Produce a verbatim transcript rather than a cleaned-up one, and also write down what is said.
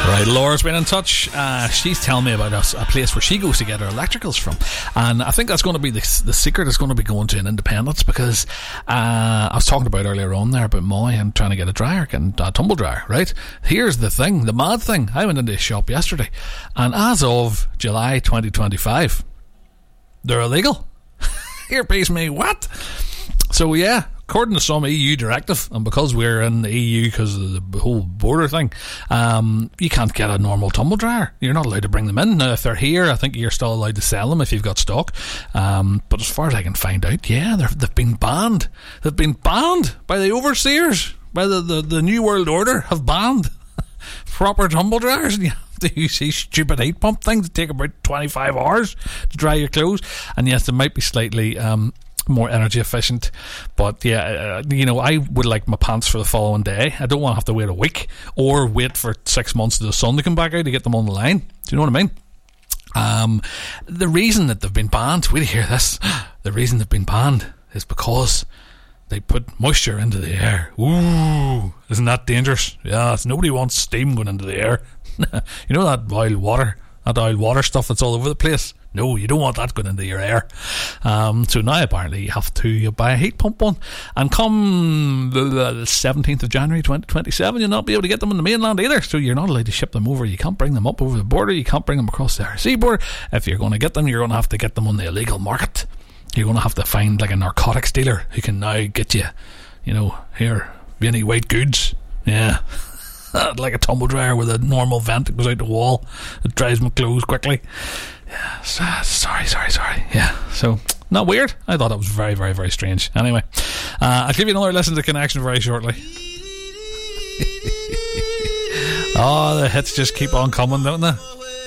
Right, Laura's been in touch. Uh, she's telling me about a, a place where she goes to get her electricals from, and I think that's going to be the, the secret is going to be going to an independence, because uh, I was talking about earlier on there about Molly and trying to get a dryer, getting a tumble dryer. Right, here's the thing, the mad thing. I went into a shop yesterday, and as of July twenty twenty-five, they're illegal. Here, pays me what? So yeah, according to some E U directive, and because we're in the E U because of the whole border thing, um, you can't get a normal tumble dryer. You're not allowed to bring them in. Now, if they're here, I think you're still allowed to sell them if you've got stock. Um, but as far as I can find out, yeah, they've been banned. They've been banned by the overseers, by the, the, the New World Order have banned proper tumble dryers. And you have to use these stupid heat pump things that take about twenty-five hours to dry your clothes. And yes, they might be slightly Um, more energy efficient, but yeah, uh, you know, I would like my pants for the following day. I don't want to have to wait a week or wait for six months for the sun to come back out to get them on the line. Do you know what I mean? Um, the reason that they've been banned, wait to hear this, the reason they've been banned is because they put moisture into the air. Ooh, isn't that dangerous? Yeah, nobody wants steam going into the air. You know that oil water, that oil water stuff that's all over the place? No, you don't want that going into your air. Um, so now apparently you have to buy a heat pump one, and come the seventeenth of January twenty twenty-seven, you'll not be able to get them on the mainland either. So you're not allowed to ship them over. You can't bring them up over the border. You can't bring them across the seaboard. If you're going to get them, you're going to have to get them on the illegal market. You're going to have to find like a narcotics dealer who can now get you, you know, here, any white goods. Yeah. Like a tumble dryer with a normal vent that goes out the wall. It dries my clothes quickly. Yeah, sorry, sorry, sorry. Yeah, so not weird. I thought that was very, very, very strange. Anyway, uh, I'll give you another listen to Connection very shortly. Oh, the hits just keep on coming, don't they?